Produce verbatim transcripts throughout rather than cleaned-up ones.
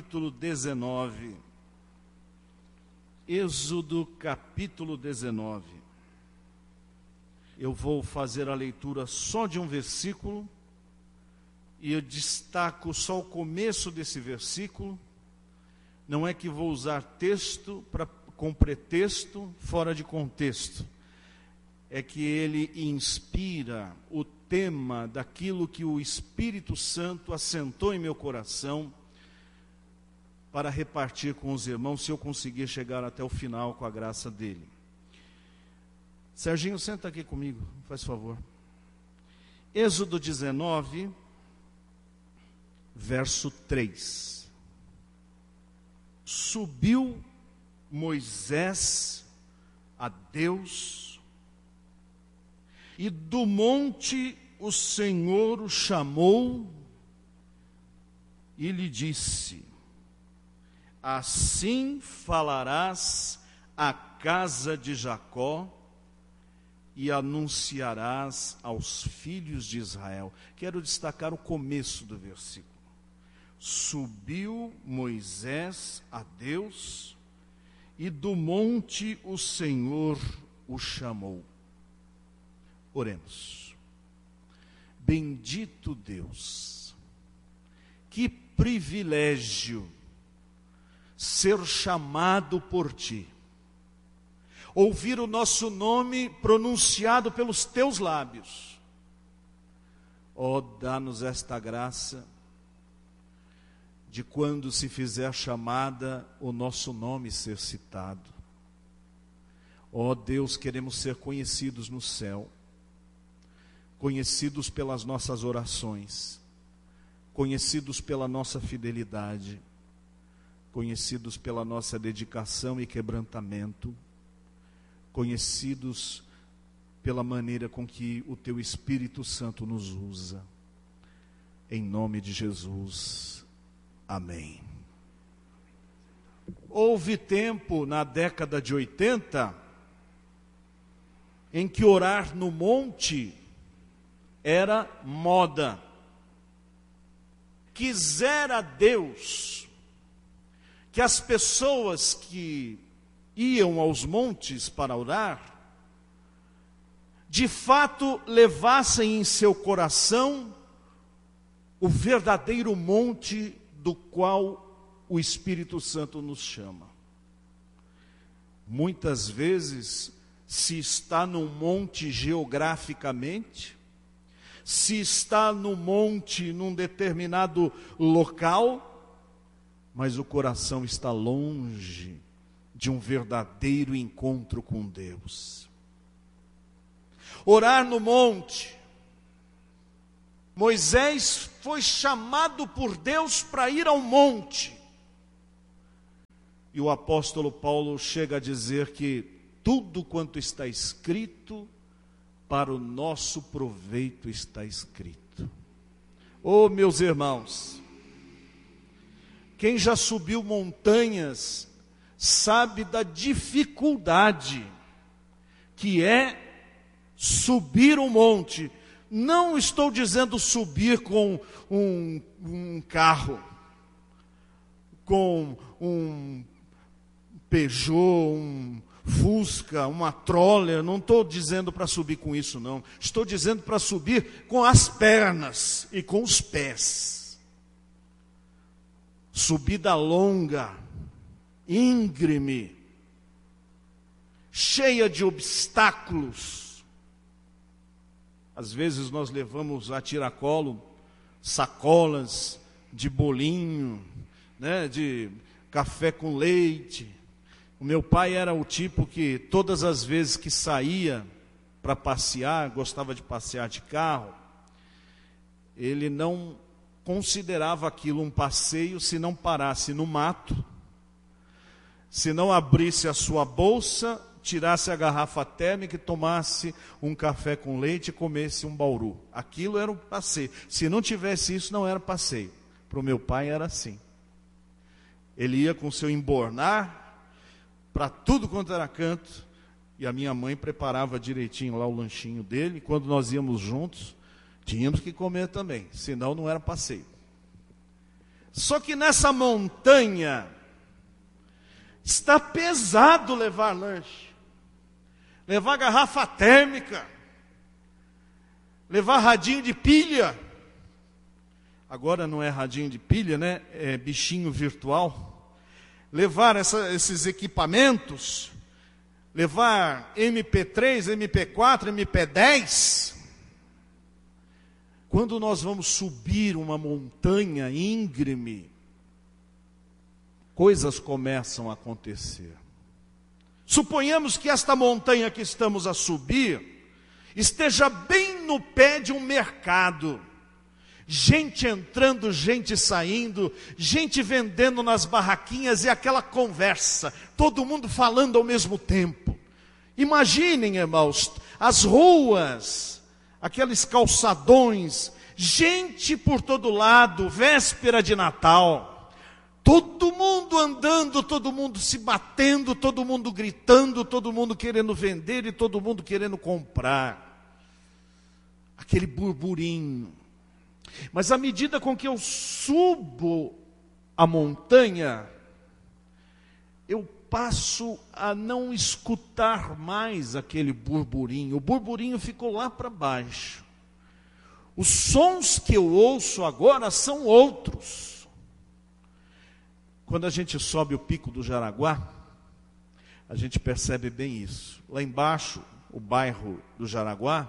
capítulo dezenove. Êxodo capítulo dezenove. Eu vou fazer a leitura só de um versículo, e eu destaco só o começo desse versículo. Não é que vou usar texto pra, com pretexto fora de contexto. É que ele inspira o tema daquilo que o Espírito Santo assentou em meu coração para repartir com os irmãos, se eu conseguir chegar até o final com a graça dele. Serginho, senta aqui comigo, faz favor. Êxodo dezenove, verso três. Subiu Moisés a Deus, e do monte o Senhor o chamou e lhe disse: assim falarás à casa de Jacó e anunciarás aos filhos de Israel. Quero destacar o começo do versículo. Subiu Moisés a Deus, e do monte o Senhor o chamou. Oremos. Bendito Deus, que privilégio ser chamado por Ti, ouvir o nosso nome pronunciado pelos Teus lábios. Ó, dá-nos esta graça de quando se fizer chamada, o nosso nome ser citado. Ó Deus, queremos ser conhecidos no céu, conhecidos pelas nossas orações, conhecidos pela nossa fidelidade, conhecidos pela nossa dedicação e quebrantamento, conhecidos pela maneira com que o Teu Espírito Santo nos usa. Em nome de Jesus. Amém. Houve tempo na década de oitenta em que orar no monte era moda. Quisera Deus que as pessoas que iam aos montes para orar, de fato levassem em seu coração o verdadeiro monte do qual o Espírito Santo nos chama. Muitas vezes se está num monte geograficamente, se está no monte num determinado local, mas o coração está longe de um verdadeiro encontro com Deus. Orar no monte. Moisés foi chamado por Deus para ir ao monte. E o apóstolo Paulo chega a dizer que tudo quanto está escrito, para o nosso proveito está escrito. Oh, meus irmãos, quem já subiu montanhas sabe da dificuldade que é subir um monte. Não estou dizendo subir com um, um carro, com um Peugeot, um Fusca, uma Troller. Não estou dizendo para subir com isso, não. Estou dizendo para subir com as pernas e com os pés. Subida longa, íngreme, cheia de obstáculos. Às vezes nós levamos a tiracolo sacolas de bolinho, né, de café com leite. O meu pai era o tipo que todas as vezes que saía para passear, gostava de passear de carro, ele não considerava aquilo um passeio se não parasse no mato, se não abrisse a sua bolsa, tirasse a garrafa térmica e tomasse um café com leite e comesse um bauru. Aquilo era um passeio. Se não tivesse isso, não era passeio. Para o meu pai era assim. Ele ia com seu embornar para tudo quanto era canto, e a minha mãe preparava direitinho lá o lanchinho dele. E quando nós íamos juntos, tínhamos que comer também, senão não era passeio. Só que nessa montanha está pesado levar lanche, levar garrafa térmica, levar radinho de pilha. Agora não é radinho de pilha, né? É bichinho virtual. Levar essa, esses equipamentos, levar M P três, M P quatro, M P dez. Quando nós vamos subir uma montanha íngreme, coisas começam a acontecer. Suponhamos que esta montanha que estamos a subir esteja bem no pé de um mercado. Gente entrando, gente saindo, gente vendendo nas barraquinhas e aquela conversa, todo mundo falando ao mesmo tempo. Imaginem, irmãos, as ruas, aqueles calçadões, gente por todo lado, véspera de Natal, todo mundo andando, todo mundo se batendo, todo mundo gritando, todo mundo querendo vender e todo mundo querendo comprar. Aquele burburinho. Mas à medida com que eu subo a montanha, eu passo a não escutar mais aquele burburinho. O burburinho ficou lá para baixo. Os sons que eu ouço agora são outros. Quando a gente sobe o Pico do Jaraguá, a gente percebe bem isso. Lá embaixo, o bairro do Jaraguá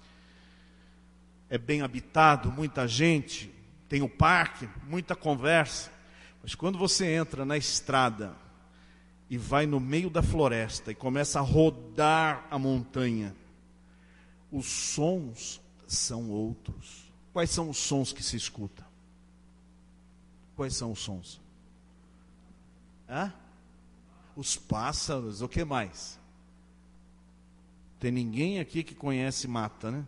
é bem habitado, muita gente, tem o parque, muita conversa. Mas quando você entra na estrada e vai no meio da floresta e começa a rodar a montanha, os sons são outros. Quais são os sons que se escuta? Quais são os sons? Hã? Os pássaros, o que mais? Tem ninguém aqui que conhece mata, né?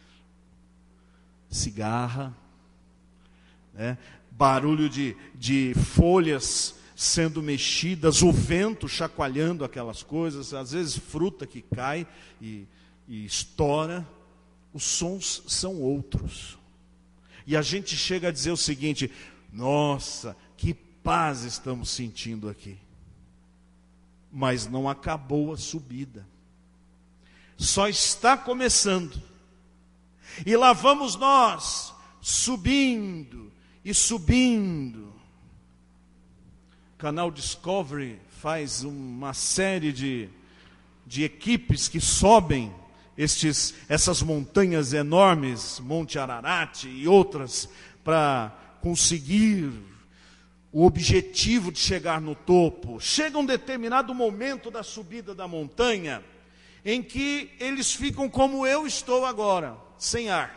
Cigarra, né? Barulho de, de folhas sendo mexidas, o vento chacoalhando aquelas coisas, às vezes fruta que cai e, e estoura. Os sons são outros. E a gente chega a dizer o seguinte: nossa, que paz estamos sentindo aqui. Mas não acabou a subida. Só está começando. E lá vamos nós, subindo e subindo. O canal Discovery faz uma série de, de equipes que sobem estes, essas montanhas enormes, Monte Ararat e outras, para conseguir o objetivo de chegar no topo. Chega um determinado momento da subida da montanha, em que eles ficam como eu estou agora, sem ar.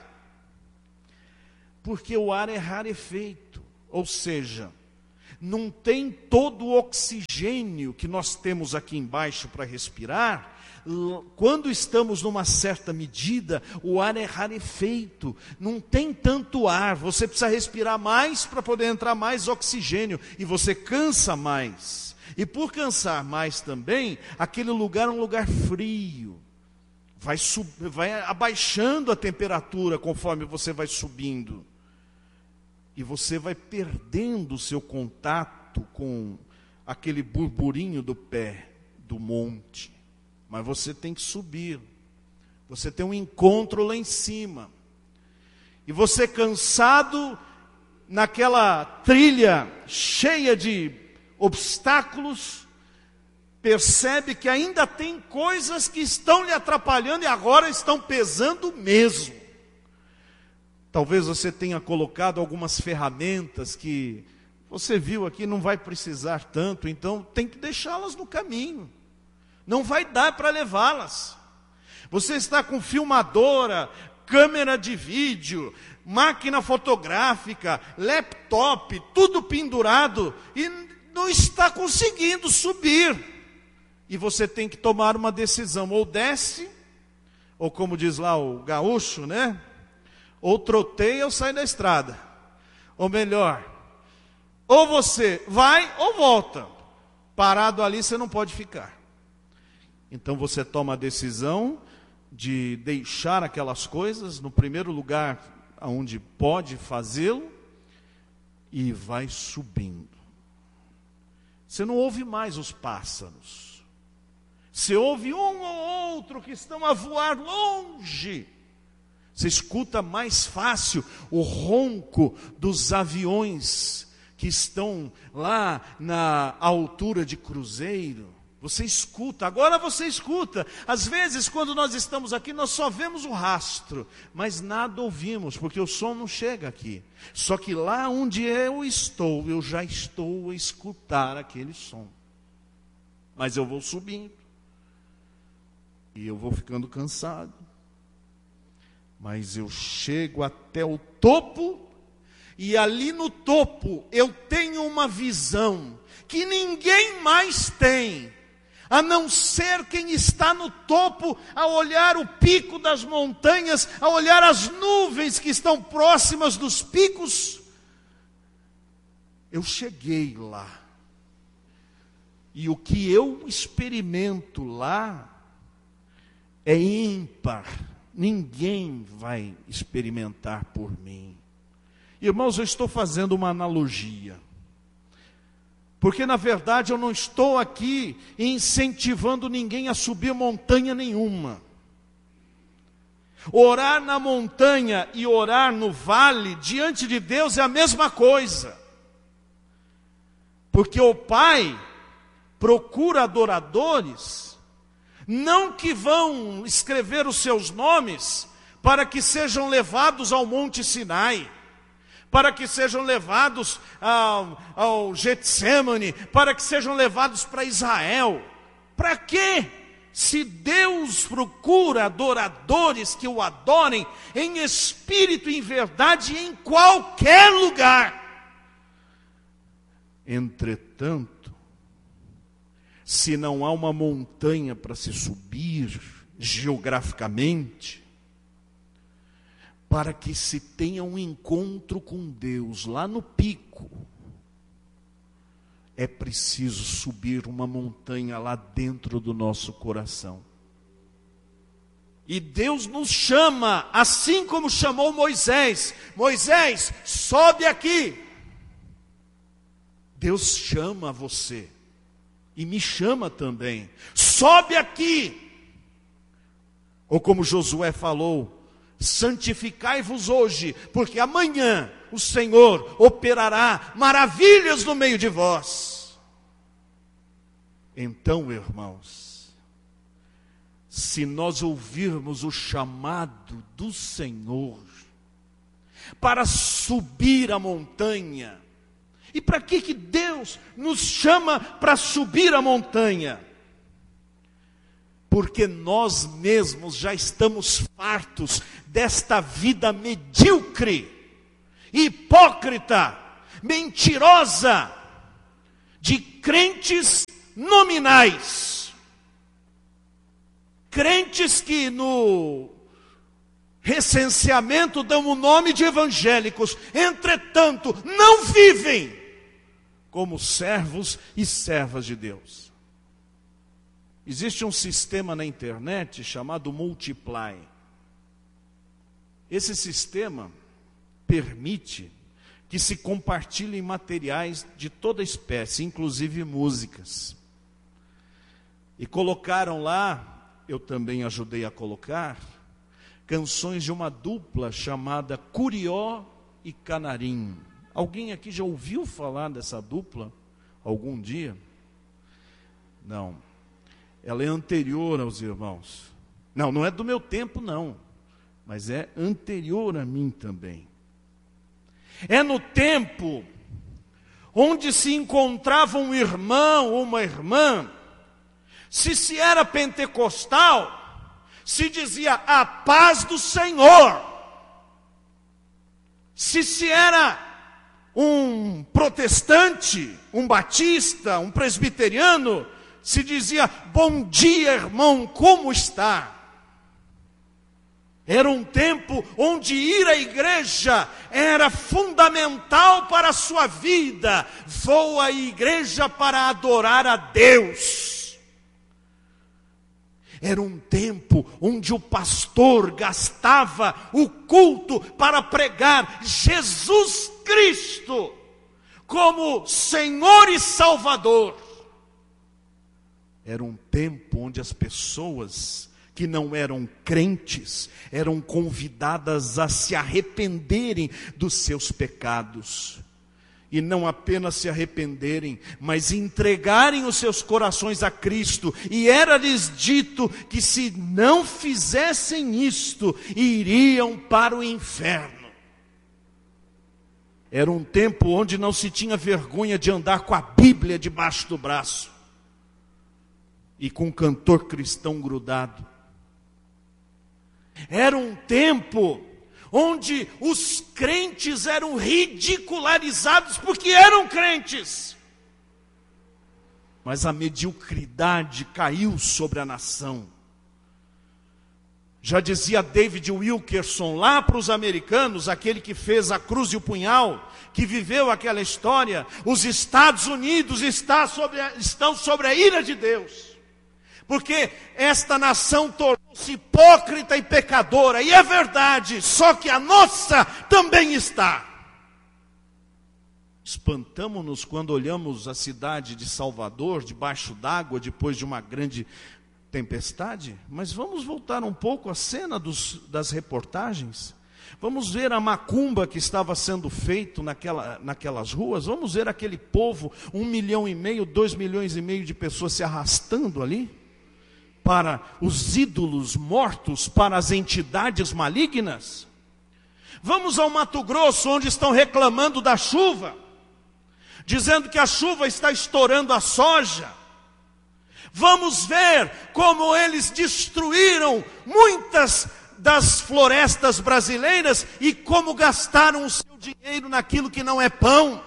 Porque o ar é rarefeito, ou seja, não tem todo o oxigênio que nós temos aqui embaixo para respirar. Quando estamos numa certa medida, o ar é rarefeito, não tem tanto ar, você precisa respirar mais para poder entrar mais oxigênio, e você cansa mais. E por cansar mais também, aquele lugar é um lugar frio. Vai, sub, vai abaixando a temperatura conforme você vai subindo. E você vai perdendo o seu contato com aquele burburinho do pé do monte. Mas você tem que subir. Você tem um encontro lá em cima. E você cansado, naquela trilha cheia de obstáculos, percebe que ainda tem coisas que estão lhe atrapalhando e agora estão pesando mesmo. Talvez você tenha colocado algumas ferramentas que você viu aqui, não vai precisar tanto, então tem que deixá-las no caminho. Não vai dar para levá-las. Você está com filmadora, câmera de vídeo, máquina fotográfica, laptop, tudo pendurado e não está conseguindo subir. E você tem que tomar uma decisão, ou desce, ou como diz lá o gaúcho, né? Ou troteia ou sai da estrada. Ou melhor, ou você vai ou volta. Parado ali você não pode ficar. Então você toma a decisão de deixar aquelas coisas no primeiro lugar onde pode fazê-lo e vai subindo. Você não ouve mais os pássaros. Você ouve um ou outro que estão a voar longe. Você escuta mais fácil o ronco dos aviões que estão lá na altura de Cruzeiro. Você escuta, agora você escuta. Às vezes, quando nós estamos aqui, nós só vemos o rastro, mas nada ouvimos, porque o som não chega aqui. Só que lá onde eu estou, eu já estou a escutar aquele som. Mas eu vou subindo, e eu vou ficando cansado. Mas eu chego até o topo, e ali no topo eu tenho uma visão que ninguém mais tem, a não ser quem está no topo, a olhar o pico das montanhas, a olhar as nuvens que estão próximas dos picos. Eu cheguei lá, e o que eu experimento lá é ímpar. Ninguém vai experimentar por mim. Irmãos, eu estou fazendo uma analogia, porque na verdade eu não estou aqui incentivando ninguém a subir montanha nenhuma. Orar na montanha e orar no vale, diante de Deus, é a mesma coisa. Porque o Pai procura adoradores, não que vão escrever os seus nomes para que sejam levados ao Monte Sinai, para que sejam levados ao, ao Getsemane, para que sejam levados para Israel. Para quê? Se Deus procura adoradores que o adorem em espírito e em verdade em qualquer lugar. Entretanto, se não há uma montanha para se subir geograficamente, para que se tenha um encontro com Deus lá no pico, é preciso subir uma montanha lá dentro do nosso coração. E Deus nos chama, assim como chamou Moisés. Moisés, sobe aqui. Deus chama você. E me chama também. Sobe aqui. Ou como Josué falou, santificai-vos hoje, porque amanhã o Senhor operará maravilhas no meio de vós. Então, irmãos, se nós ouvirmos o chamado do Senhor para subir a montanha, e para que que Deus nos chama para subir a montanha? Porque nós mesmos já estamos fartos desta vida medíocre, hipócrita, mentirosa, de crentes nominais. Crentes que no recenseamento dão o nome de evangélicos, entretanto não vivem como servos e servas de Deus. Existe um sistema na internet chamado Multiply. Esse sistema permite que se compartilhem materiais de toda espécie, inclusive músicas. E colocaram lá, eu também ajudei a colocar, canções de uma dupla chamada Curió e Canarim. Alguém aqui já ouviu falar dessa dupla algum dia? Não. Ela é anterior aos irmãos. Não, não é do meu tempo não, mas é anterior a mim também. É no tempo onde se encontrava um irmão ou uma irmã, se se era pentecostal, se dizia a paz do Senhor. Se se era um protestante, um batista, um presbiteriano, se dizia, bom dia, irmão, como está? Era um tempo onde ir à igreja era fundamental para a sua vida. Vou à igreja para adorar a Deus. Era um tempo onde o pastor gastava o culto para pregar Jesus Cristo como Senhor e Salvador. Era um tempo onde as pessoas que não eram crentes eram convidadas a se arrependerem dos seus pecados. E não apenas se arrependerem, mas entregarem os seus corações a Cristo. E era-lhes dito que se não fizessem isto, iriam para o inferno. Era um tempo onde não se tinha vergonha de andar com a Bíblia debaixo do braço. E com um cantor cristão grudado. Era um tempo onde os crentes eram ridicularizados porque eram crentes. Mas a mediocridade caiu sobre a nação. Já dizia David Wilkerson lá para os americanos, aquele que fez a cruz e o punhal, que viveu aquela história, os Estados Unidos está sobre a, estão sobre a ira de Deus. Porque esta nação tornou-se hipócrita e pecadora. E é verdade, só que a nossa também está. Espantamo-nos quando olhamos a cidade de Salvador, debaixo d'água, depois de uma grande tempestade. Mas vamos voltar um pouco à cena dos, das reportagens. Vamos ver a macumba que estava sendo feito naquela, naquelas ruas. Vamos ver aquele povo, um milhão e meio, dois milhões e meio de pessoas se arrastando ali. Para os ídolos mortos, para as entidades malignas. Vamos ao Mato Grosso, onde estão reclamando da chuva, dizendo que a chuva está estourando a soja. Vamos ver como eles destruíram muitas das florestas brasileiras e como gastaram o seu dinheiro naquilo que não é pão.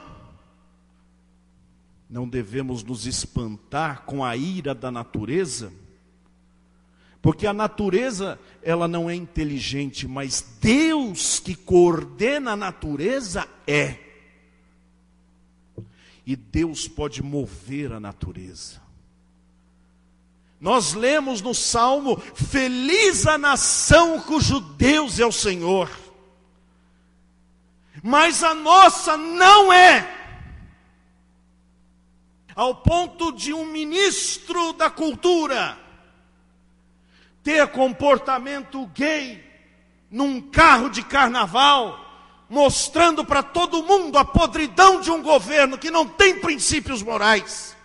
Não devemos nos espantar com a ira da natureza, porque a natureza, ela não é inteligente, mas Deus que coordena a natureza é. E Deus pode mover a natureza. Nós lemos no Salmo, feliz a nação cujo Deus é o Senhor. Mas a nossa não é. Ao ponto de um ministro da cultura ter comportamento gay num carro de carnaval, mostrando para todo mundo a podridão de um governo que não tem princípios morais.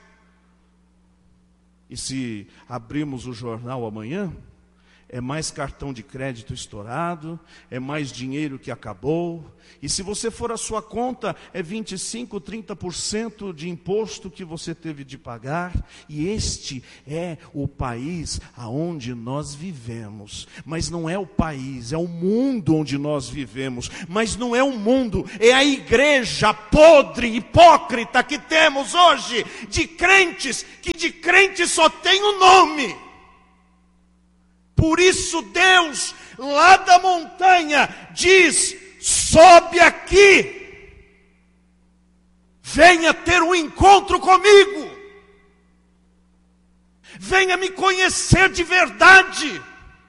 E se abrirmos o jornal amanhã, é mais cartão de crédito estourado, é mais dinheiro que acabou. E se você for à sua conta, é vinte e cinco, trinta por cento de imposto que você teve de pagar. E este é o país aonde nós vivemos. Mas não é o país, é o mundo onde nós vivemos. Mas não é o mundo, é a igreja podre, hipócrita que temos hoje, de crentes, que de crentes só tem o nome. Por isso Deus, lá da montanha, diz, sobe aqui, venha ter um encontro comigo, venha me conhecer de verdade,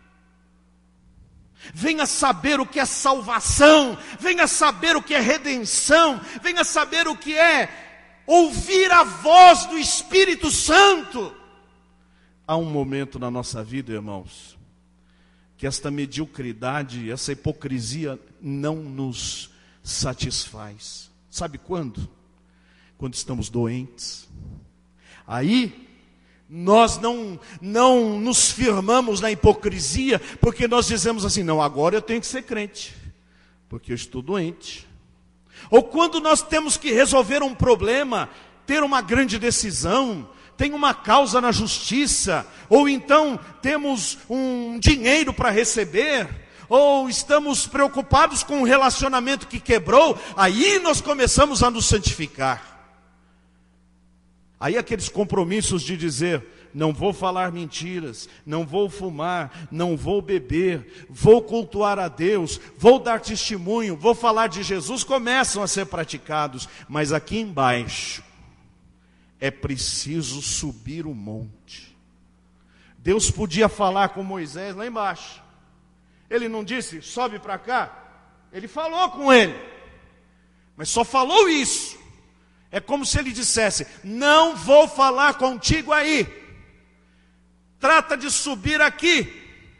venha saber o que é salvação, venha saber o que é redenção, venha saber o que é ouvir a voz do Espírito Santo. Há um momento na nossa vida, irmãos, que esta mediocridade, essa hipocrisia não nos satisfaz. Sabe quando? Quando estamos doentes. Aí, nós não, não nos firmamos na hipocrisia, porque nós dizemos assim, não, agora eu tenho que ser crente, porque eu estou doente. Ou quando nós temos que resolver um problema, ter uma grande decisão, tem uma causa na justiça, ou então temos um dinheiro para receber, ou estamos preocupados com um relacionamento que quebrou, aí nós começamos a nos santificar. Aí aqueles compromissos de dizer, não vou falar mentiras, não vou fumar, não vou beber, vou cultuar a Deus, vou dar testemunho, vou falar de Jesus, começam a ser praticados, mas aqui embaixo, é preciso subir o monte. Deus podia falar com Moisés lá embaixo. Ele não disse, sobe para cá. Ele falou com ele. Mas só falou isso. É como se ele dissesse: não vou falar contigo aí, trata de subir aqui.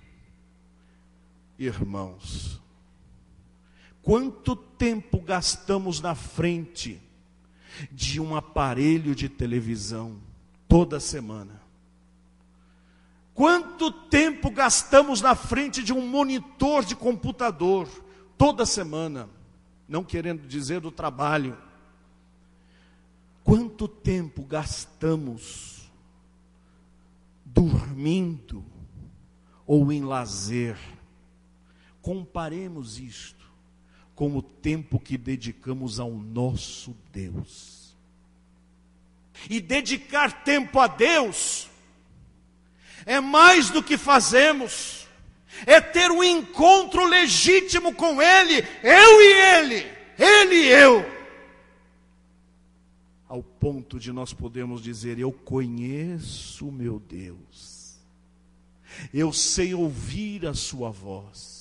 Irmãos, quanto tempo gastamos na frente de um aparelho de televisão toda semana? Quanto tempo gastamos na frente de um monitor de computador toda semana? Não querendo dizer do trabalho. Quanto tempo gastamos dormindo ou em lazer? Comparemos isto com o tempo que dedicamos ao nosso Deus. E dedicar tempo a Deus é mais do que fazemos, é ter um encontro legítimo com Ele, eu e Ele, Ele e eu, ao ponto de nós podermos dizer: eu conheço o meu Deus, eu sei ouvir a sua voz.